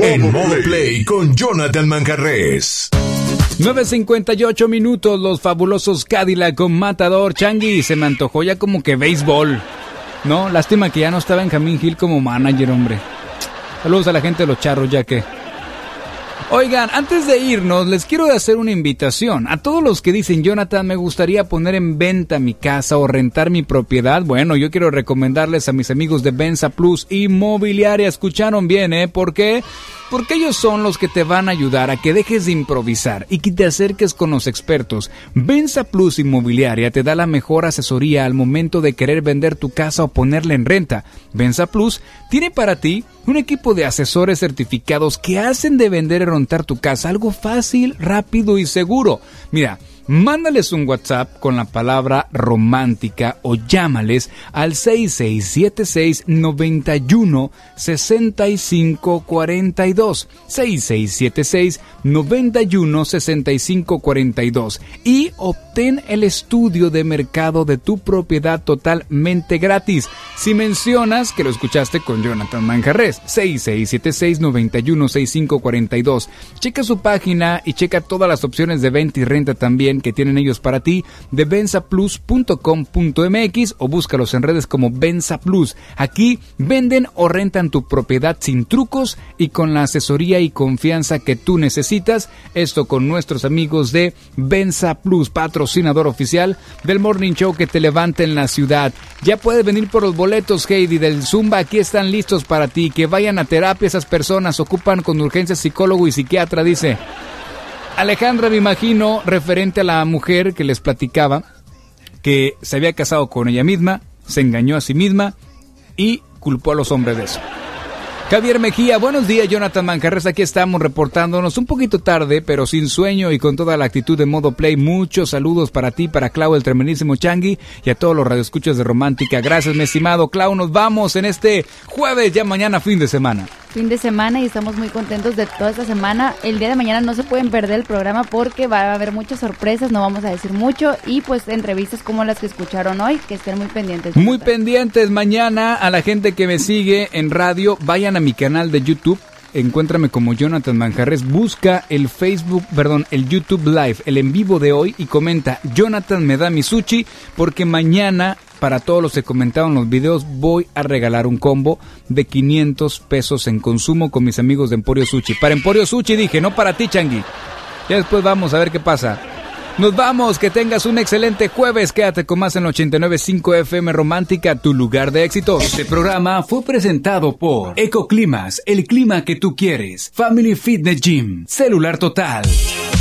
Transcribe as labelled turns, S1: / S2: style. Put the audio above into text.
S1: En Modo Play con Jonathan Manjarrés.
S2: 9:58 minutos, los fabulosos Cadillac con Matador. Changi, se me antojó ya como que béisbol. No, lástima que ya no está Benjamín Gil como manager, hombre. Saludos a la gente de los Charros, ya que... Oigan, antes de irnos, les quiero hacer una invitación a todos los que dicen, Jonathan, me gustaría poner en venta mi casa o rentar mi propiedad. Bueno, yo quiero recomendarles a mis amigos de Venza Plus Inmobiliaria. Escucharon bien, ¿eh? ¿Por qué? Porque ellos son los que te van a ayudar a que dejes de improvisar y que te acerques con los expertos. Venza Plus Inmobiliaria te da la mejor asesoría al momento de querer vender tu casa o ponerla en renta. Venza Plus tiene para ti un equipo de asesores certificados que hacen de vender y rentar tu casa algo fácil, rápido y seguro. Mira, mándales un WhatsApp con la palabra romántica o llámales al 6676-916542. 6676-916542 y obtén el estudio de mercado de tu propiedad totalmente gratis. Si mencionas que lo escuchaste con Jonathan Manjarrés, 6676-916542. Checa su página y checa todas las opciones de venta y renta también que tienen ellos para ti de venzaplus.com.mx o búscalos en redes como Venza Plus. Aquí venden o rentan tu propiedad sin trucos y con la asesoría y confianza que tú necesitas. Esto con nuestros amigos de Venza Plus, patrocinador oficial del Morning Show que te levanta en la ciudad. Ya puedes venir por los boletos, Heidi, del Zumba. Aquí están listos para ti. Que vayan a terapia esas personas. Ocupan con urgencia psicólogo y psiquiatra, dice Alejandra, me imagino, referente a la mujer que les platicaba, que se había casado con ella misma, se engañó a sí misma y culpó a los hombres de eso. Javier Mejía, buenos días, Jonathan Manjarrés, aquí estamos reportándonos un poquito tarde, pero sin sueño y con toda la actitud de Modo Play. Muchos saludos para ti, para Clau, el tremendísimo Changi, y a todos los radioescuchas de Romántica. Gracias, mi estimado Clau, nos vamos en este jueves, ya mañana fin de semana.
S3: Fin de semana y estamos muy contentos de toda esta semana. El día de mañana no se pueden perder el programa porque va a haber muchas sorpresas, no vamos a decir mucho, y pues entrevistas como las que escucharon hoy, que estén muy pendientes.
S2: Muy pendientes mañana. A la gente que me sigue en radio, vayan a mi canal de YouTube, encuéntrame como Jonathan Manjarrés, busca el YouTube Live, el en vivo de hoy, y comenta, Jonathan me da mi sushi, porque mañana, para todos los que comentaron los videos, voy a regalar un combo de 500 pesos en consumo con mis amigos de Emporio Sushi. Para Emporio Sushi dije, no para ti, Changi. Ya después vamos a ver qué pasa. Nos vamos, que tengas un excelente jueves. Quédate con más en 89.5 FM Romántica, tu lugar de éxitos. Este programa fue presentado por Ecoclimas, el clima que tú quieres. Family Fitness Gym, Celular Total.